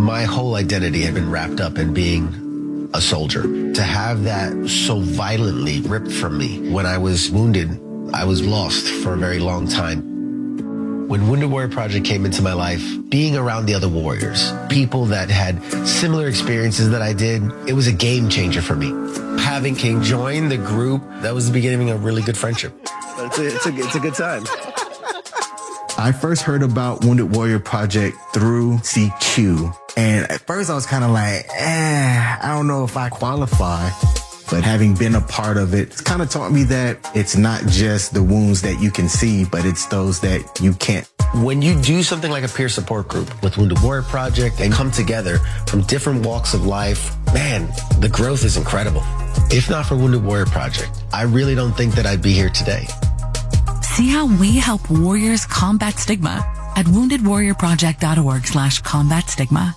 My whole identity had been wrapped up in being a soldier. To have that so violently ripped from me when I was wounded, I was lost for a very long time. When Wounded Warrior Project came into my life, being around the other warriors, people that had similar experiences that I did, it was a game changer for me. Having King join the group, that was the beginning of a really good friendship. It's a good time. I first heard about Wounded Warrior Project through CQ. And at first I was kind of like, I don't know if I qualify. But having been a part of it, it's kind of taught me that it's not just the wounds that you can see, but it's those that you can't. When you do something like a peer support group with Wounded Warrior Project and come together from different walks of life, man, the growth is incredible. If not for Wounded Warrior Project, I really don't think that I'd be here today. See how we help warriors combat stigma at woundedwarriorproject.org/combat stigma.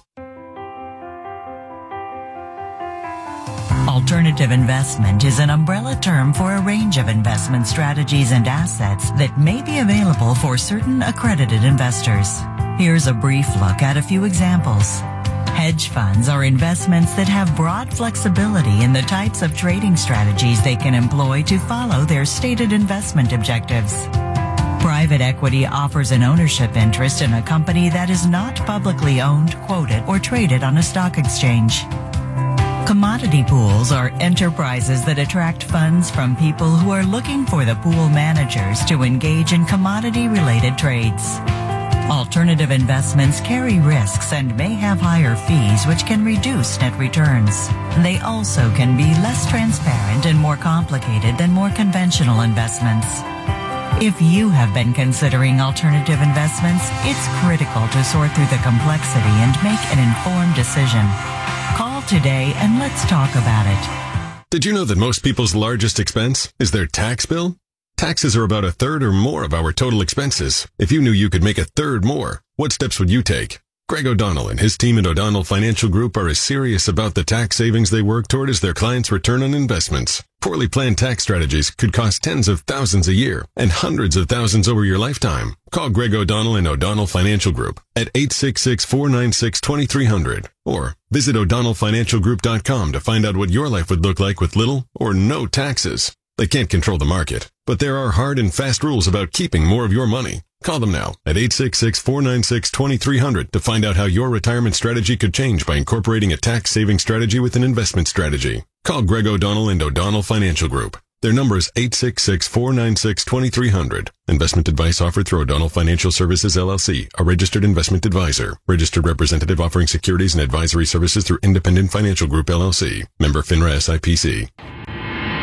Alternative investment is an umbrella term for a range of investment strategies and assets that may be available for certain accredited investors. Here's a brief look at a few examples. Hedge funds are investments that have broad flexibility in the types of trading strategies they can employ to follow their stated investment objectives. Private equity offers an ownership interest in a company that is not publicly owned, quoted, or traded on a stock exchange. Commodity pools are enterprises that attract funds from people who are looking for the pool managers to engage in commodity-related trades. Alternative investments carry risks and may have higher fees, which can reduce net returns. They also can be less transparent and more complicated than more conventional investments. If you have been considering alternative investments, it's critical to sort through the complexity and make an informed decision. Call today and let's talk about it. Did you know that most people's largest expense is their tax bill? Taxes are about a third or more of our total expenses. If you knew you could make a third more, what steps would you take? Greg O'Donnell and his team at O'Donnell Financial Group are as serious about the tax savings they work toward as their clients' return on investments. Poorly planned tax strategies could cost tens of thousands a year and hundreds of thousands over your lifetime. Call Greg O'Donnell and O'Donnell Financial Group at 866-496-2300 or visit o'donnellfinancialgroup.com to find out what your life would look like with little or no taxes. They can't control the market, but there are hard and fast rules about keeping more of your money. Call them now at 866-496-2300 to find out how your retirement strategy could change by incorporating a tax-saving strategy with an investment strategy. Call Greg O'Donnell and O'Donnell Financial Group. Their number is 866-496-2300. Investment advice offered through O'Donnell Financial Services, LLC, a registered investment advisor. Registered representative offering securities and advisory services through Independent Financial Group, LLC. Member FINRA SIPC.